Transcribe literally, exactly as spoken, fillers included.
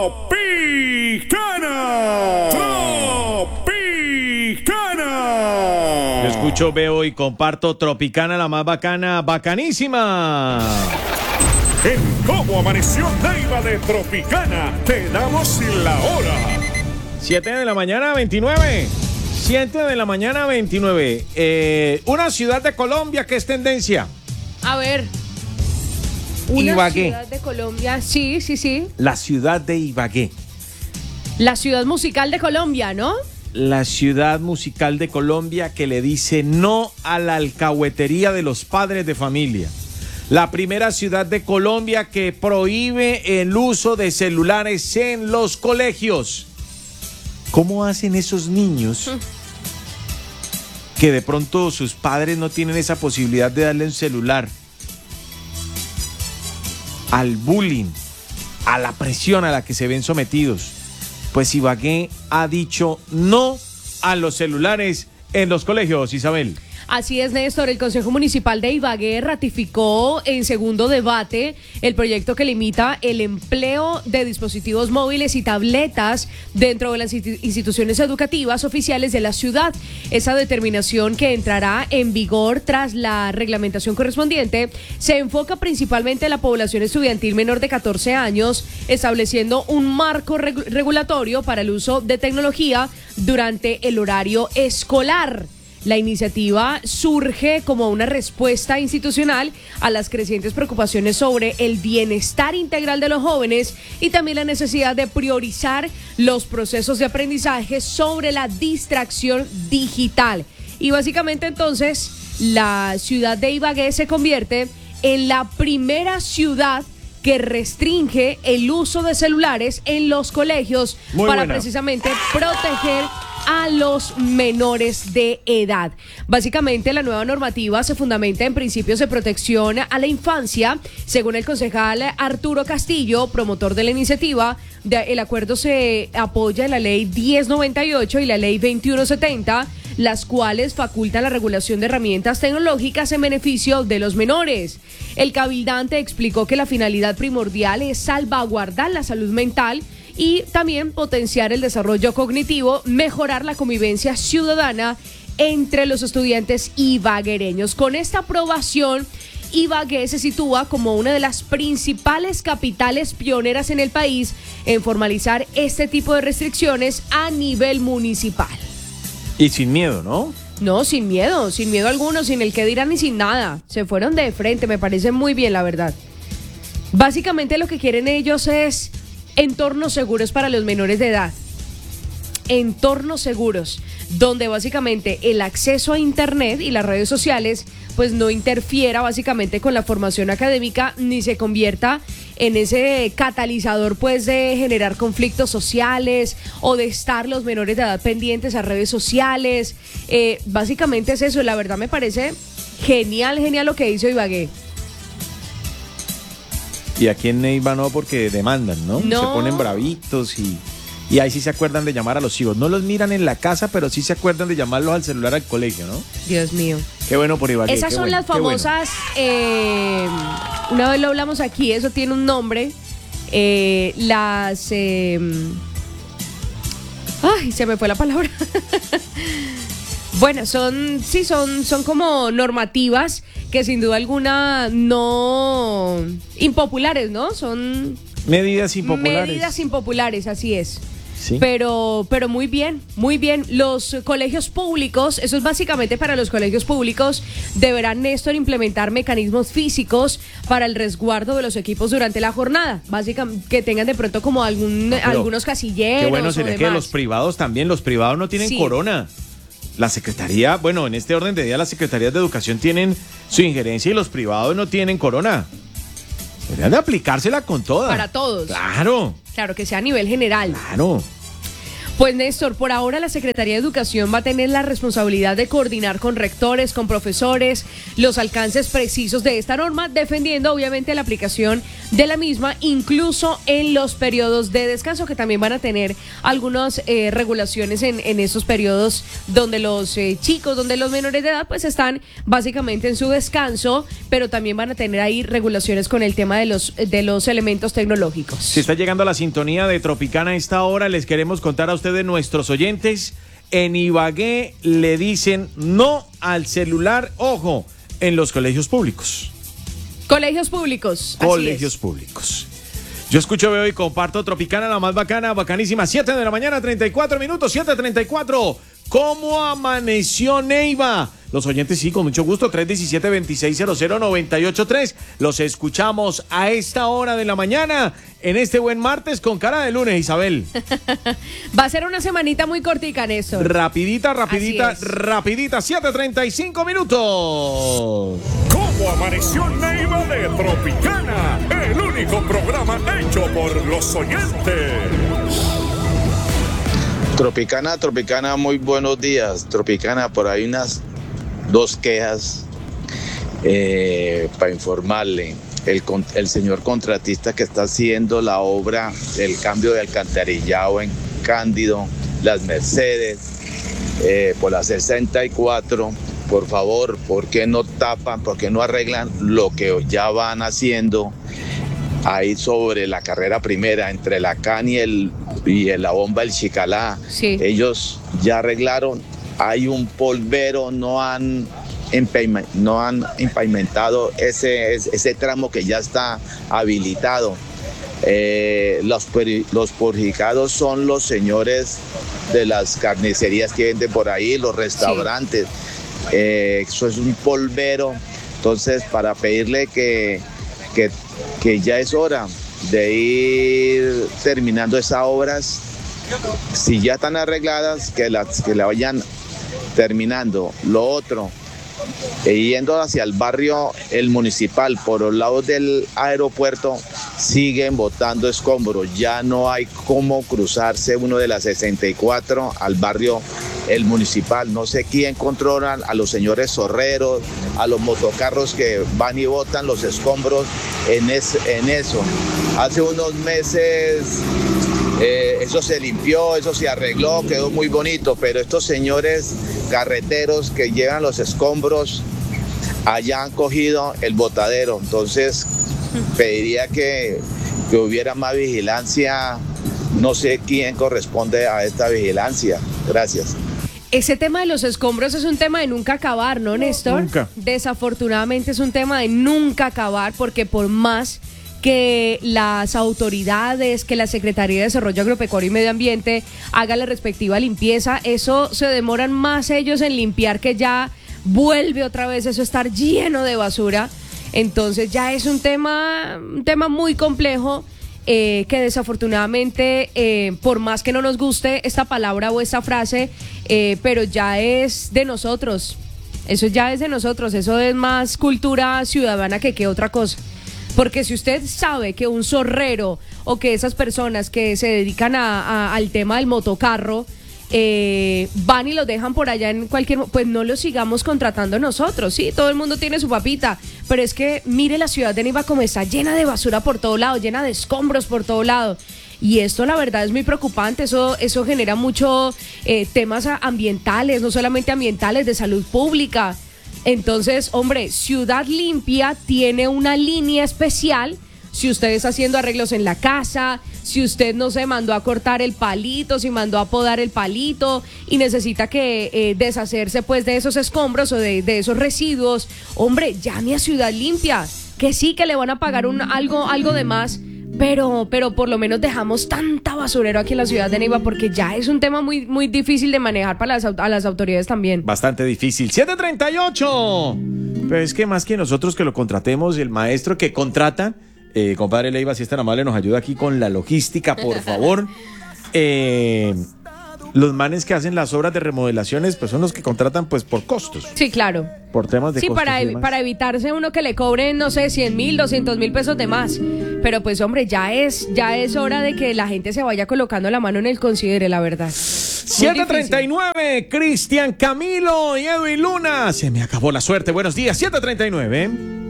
Tropicana. Tropicana. Yo escucho, veo y comparto Tropicana, la más bacana, bacanísima. En Cómo Amaneció Neiva de Tropicana, te damos la hora. siete de la mañana, veintinueve. siete de la mañana, veintinueve. Eh, una ciudad de Colombia que es tendencia. A ver. Una Ibagué. ciudad de Colombia, sí, sí, sí. La ciudad de Ibagué. La ciudad musical de Colombia, ¿no? La ciudad musical de Colombia que le dice no a la alcahuetería de los padres de familia. La primera ciudad de Colombia que prohíbe el uso de celulares en los colegios. ¿Cómo hacen esos niños que de pronto sus padres no tienen esa posibilidad de darle un celular? Al bullying, a la presión a la que se ven sometidos. Pues Ibagué ha dicho no a los celulares en los colegios, Isabel. Así es, Néstor. El Consejo Municipal de Ibagué ratificó en segundo debate el proyecto que limita el empleo de dispositivos móviles y tabletas dentro de las instituciones educativas oficiales de la ciudad. Esa determinación, que entrará en vigor tras la reglamentación correspondiente, se enfoca principalmente en la población estudiantil menor de catorce años, estableciendo un marco reg- regulatorio para el uso de tecnología durante el horario escolar. La iniciativa surge como una respuesta institucional a las crecientes preocupaciones sobre el bienestar integral de los jóvenes y también la necesidad de priorizar los procesos de aprendizaje sobre la distracción digital. Y básicamente entonces la ciudad de Ibagué se convierte en la primera ciudad que restringe el uso de celulares en los colegios. Muy para buena. Precisamente proteger a los menores de edad. Básicamente, la nueva normativa se fundamenta en principios de protección a la infancia. Según el concejal Arturo Castillo, promotor de la iniciativa, de, el acuerdo se apoya en la ley diez noventa y ocho y la ley veintiuno setenta, las cuales facultan la regulación de herramientas tecnológicas en beneficio de los menores. El cabildante explicó que la finalidad primordial es salvaguardar la salud mental y también potenciar el desarrollo cognitivo, mejorar la convivencia ciudadana entre los estudiantes ibaguereños. Con esta aprobación, Ibagué se sitúa como una de las principales capitales pioneras en el país en formalizar este tipo de restricciones a nivel municipal. Y sin miedo, ¿no? No, sin miedo, sin miedo alguno, sin el que dirán ni sin nada. Se fueron de frente, me parece muy bien, la verdad. Básicamente lo que quieren ellos es entornos seguros para los menores de edad. Entornos seguros, donde básicamente el acceso a internet y las redes sociales pues no interfiera básicamente con la formación académica ni se convierta en ese catalizador pues de generar conflictos sociales o de estar los menores de edad pendientes a redes sociales. Eh, básicamente es eso. La verdad me parece genial, genial lo que hizo Ibagué. Y aquí en Neiva no, porque demandan, ¿no? No. Se ponen bravitos y, y ahí sí se acuerdan de llamar a los hijos. No los miran en la casa, pero sí se acuerdan de llamarlos al celular al colegio, ¿no? Dios mío. Qué bueno por Ibagué. Esas qué son bueno, las famosas, bueno. eh, una vez lo hablamos aquí, eso tiene un nombre, eh, las... Eh, ay, se me fue la palabra. Bueno, son, sí, son, son como normativas que sin duda alguna no impopulares, ¿no? Son medidas impopulares. Medidas impopulares, así es. Sí. Pero, pero muy bien, muy bien. Los colegios públicos, eso es básicamente para los colegios públicos, deberán, Néstor, implementar mecanismos físicos para el resguardo de los equipos durante la jornada. Básicamente, que tengan de pronto como algún, no, algunos casilleros. Qué bueno sería o que los privados también, los privados no tienen sí. corona. La Secretaría, bueno, en este orden de día las Secretarías de Educación tienen su injerencia y los privados no tienen corona. Deberían de aplicársela con toda. Para todos. Claro. Claro, que sea a nivel general. Claro. Pues Néstor, por ahora la Secretaría de Educación va a tener la responsabilidad de coordinar con rectores, con profesores, los alcances precisos de esta norma, defendiendo obviamente la aplicación de la misma, incluso en los periodos de descanso, que también van a tener algunas eh, regulaciones en, en esos periodos donde los eh, chicos, donde los menores de edad pues están básicamente en su descanso, pero también van a tener ahí regulaciones con el tema de los, de los elementos tecnológicos. Si está llegando a la sintonía de Tropicana a esta hora, les queremos contar a ustedes, nuestros oyentes, en Ibagué le dicen no al celular, ojo, en los colegios públicos. Colegios públicos. Colegios públicos. Yo escucho, veo y comparto Tropicana, la más bacana, bacanísima. siete de la mañana, treinta y cuatro minutos, siete treinta y cuatro. ¿Cómo amaneció Neiva? Los oyentes, sí, con mucho gusto. tres uno siete, dos seis cero cero, nueve ocho tres. Los escuchamos a esta hora de la mañana, en este buen martes con cara de lunes, Isabel. Va a ser una semanita muy cortica, Néstor. Rapidita, rapidita, rapidita. siete treinta y cinco minutos. ¿Cómo amaneció Neiva de Tropicana? El único programa hecho por los oyentes. Tropicana, Tropicana, muy buenos días. Tropicana, por ahí unas dos quejas eh, para informarle. El, el señor contratista que está haciendo la obra del cambio de alcantarillado en Cándido, Las Mercedes, eh, por la sesenta y cuatro, por favor, ¿por qué no tapan, por qué no arreglan lo que ya van haciendo ahí sobre la carrera primera, entre la Can y, el, y el, la bomba del Chicalá? Sí. Ellos ya arreglaron, hay un polvero, no han, empayma, no han empavimentado ese, ese tramo que ya está habilitado. Eh, los, los perjudicados son los señores de las carnicerías que venden por ahí, los restaurantes. Sí. Eh, eso es un polvero. Entonces, para pedirle que, que que ya es hora de ir terminando esas obras, si ya están arregladas, que las que la vayan terminando. Lo otro, eh, yendo hacia el barrio El Municipal, por los lados del aeropuerto, siguen botando escombros, ya no hay cómo cruzarse uno de la sesenta y cuatro al barrio El Municipal. No sé quién controla a los señores zorreros, a los motocarros que van y botan los escombros en, es, en eso. Hace unos meses eh, eso se limpió, eso se arregló, quedó muy bonito, pero estos señores carreteros que llevan los escombros allá han cogido el botadero. Entonces pediría que, que hubiera más vigilancia. No sé quién corresponde a esta vigilancia. Gracias. Ese tema de los escombros es un tema de nunca acabar, ¿no, Néstor? Nunca. Desafortunadamente es un tema de nunca acabar, porque por más que las autoridades, que la Secretaría de Desarrollo Agropecuario y Medio Ambiente haga la respectiva limpieza, eso se demoran más ellos en limpiar, que ya vuelve otra vez eso a estar lleno de basura. Entonces ya es un tema, un tema muy complejo. Eh, que desafortunadamente, eh, por más que no nos guste esta palabra o esta frase, eh, pero ya es de nosotros, eso ya es de nosotros, eso es más cultura ciudadana que qué otra cosa. Porque si usted sabe que un zorrero o que esas personas que se dedican a, a, al tema del motocarro eh, van y los dejan por allá en cualquier... Pues no los sigamos contratando nosotros, sí, todo el mundo tiene su papita, pero es que mire la ciudad de Neiva como está llena de basura por todo lado, llena de escombros por todo lado. Y esto la verdad es muy preocupante, eso, eso genera muchos eh, temas ambientales, no solamente ambientales, de salud pública. Entonces, hombre, Ciudad Limpia tiene una línea especial. Si usted está haciendo arreglos en la casa, si usted no se mandó a cortar el palito, si mandó a podar el palito y necesita que eh, deshacerse pues de esos escombros o de, de esos residuos, hombre, llame a Ciudad Limpia, que sí que le van a pagar un, algo, algo de más, pero, pero por lo menos dejamos tanta basurero aquí en la ciudad de Neiva, porque ya es un tema muy, muy difícil de manejar para las, a las autoridades también. Bastante difícil. siete treinta y ocho. Pero es que más que nosotros que lo contratemos, el maestro que contrata, eh, compadre Leiva, si es tan amable, nos ayuda aquí con la logística, por favor. Eh, los manes que hacen las obras de remodelaciones pues son los que contratan pues por costos. Sí, claro. Por temas de sí, costos. para, y evi- demás. para evitarse uno que le cobren, no sé, cien mil, doscientos mil pesos de más. Pero pues, hombre, ya es, ya es hora de que la gente se vaya colocando la mano en el considere, la verdad. siete treinta y nueve, Cristian Camilo y Edwin Luna. Se me acabó la suerte. Buenos días, siete treinta y nueve.